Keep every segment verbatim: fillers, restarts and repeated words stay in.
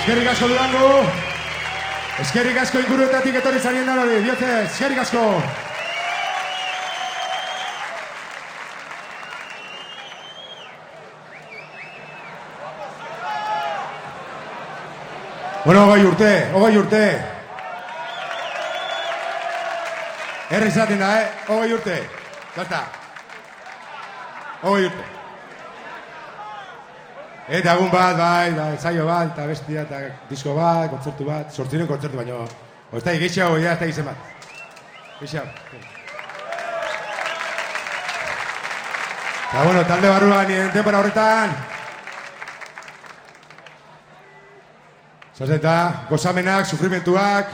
Eskerrik asko Durango. Eskerrik asko inguruetatik etorri zarien danori. Diotez, eskerrik asko. Bueno, hogei urte, hogei urte. Herri izaten da, eh? Hogei urte. Zalta. Hogei urte. Eta egun bat, bai, bai, ensaio bat, eta bestia, eta disko bat, kontzertu bat, sortziren kontzertu baino. Oztai, gixau, ja, ez da izen bat. Gixau. Eta, bueno, talde barruan, nien tempora horretan. Zazeta, gozamenak, sufrimentuak,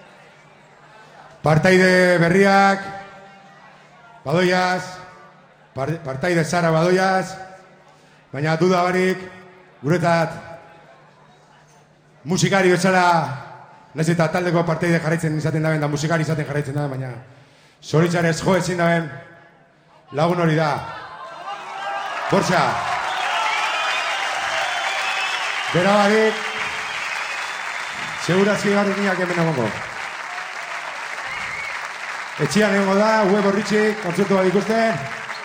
partaide berriak, badoiaz, partaide zara badoiaz, baina duda barik, guretat, musikari bezala, nahiz eta taldeko partaide jarraitzen izaten daben, da musikari izaten jarraitzen daben, baina zoritzarez jo ezin daben, lagun hori da. Borja. Bera barik, segurazki garrik niak hemen egongo. Etxian egongo da, web horritxik, kontzertu bat ikusten.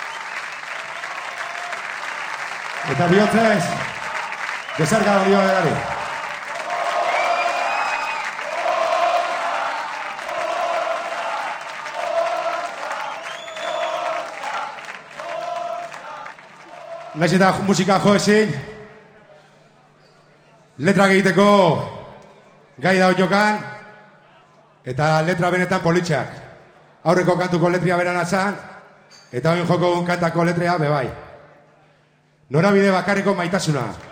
Eta bihotzez, desarka ondio berari. Naiz eta musika jo ezin, letrak egiteko gai da jokan, eta letra benetan politxak. Aurreko kantuko letria beran atzan, eta oin joko kantako letria bebai. Norabide bakarreko maitasuna.